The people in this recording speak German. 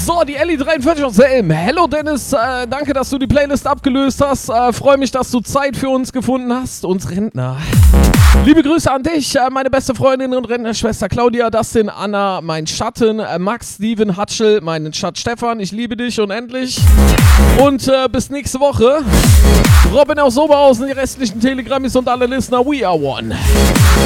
So, die Ellie43 aus Selm. Hello Dennis, danke, dass du die Playlist abgelöst hast. Freue mich, dass du Zeit für uns gefunden hast, uns Rentner. Liebe Grüße an dich, meine beste Freundin und Rentnerschwester Claudia, Dustin, Anna, mein Schatten, Max, Steven, Hatschel, meinen Schatz Stefan. Ich liebe dich unendlich. Und bis nächste Woche. Robin aus Oberhausen, die restlichen Telegrammis und alle Listener, we are one.